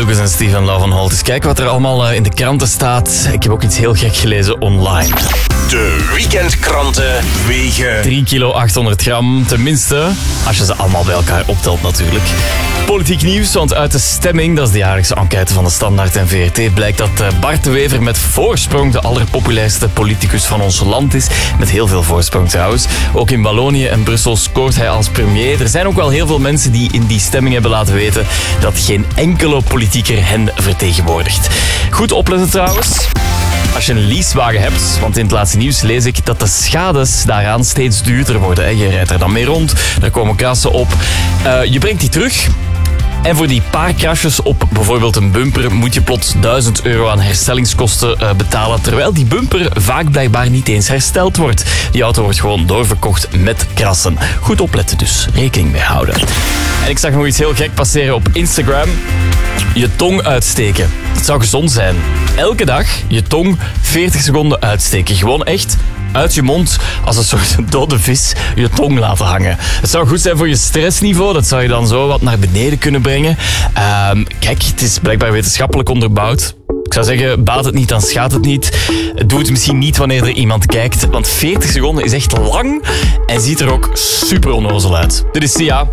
Lucas en Steven Lovenholt. Dus kijk wat er allemaal in de kranten staat. Ik heb ook iets heel gek gelezen online. De weekendkranten wegen 3 kilo 800 gram, tenminste, als je ze allemaal bij elkaar optelt natuurlijk. Politiek nieuws, want uit de stemming, dat is de jaarlijkse enquête van de Standaard en VRT, blijkt dat Bart de Wever met voorsprong de allerpopulairste politicus van ons land is. Met heel veel voorsprong trouwens. Ook in Wallonië en Brussel scoort hij als premier. Er zijn ook wel heel veel mensen die in die stemming hebben laten weten dat geen enkele politicus hen vertegenwoordigt. Goed opletten trouwens. Als je een leasewagen hebt, want in het laatste nieuws lees ik dat de schades daaraan steeds duurder worden. Je rijdt er dan mee rond, er komen krassen op. Je brengt die terug. En voor die paar krasjes op bijvoorbeeld een bumper moet je plots €1000 aan herstellingskosten betalen, terwijl die bumper vaak blijkbaar niet eens hersteld wordt. Die auto wordt gewoon doorverkocht met krassen. Goed opletten dus, rekening mee houden. En ik zag nog iets heel gek passeren op Instagram. Je tong uitsteken. Dat zou gezond zijn. Elke dag je tong 40 seconden uitsteken. Gewoon echt uit je mond als een soort dode vis je tong laten hangen. Het zou goed zijn voor je stressniveau. Dat zou je dan zo wat naar beneden kunnen brengen. Kijk, het is blijkbaar wetenschappelijk onderbouwd. Ik zou zeggen, baat het niet, dan schaadt het niet. Doe het misschien niet wanneer er iemand kijkt, want 40 seconden is echt lang en ziet er ook super onnozel uit. Dit is Sia.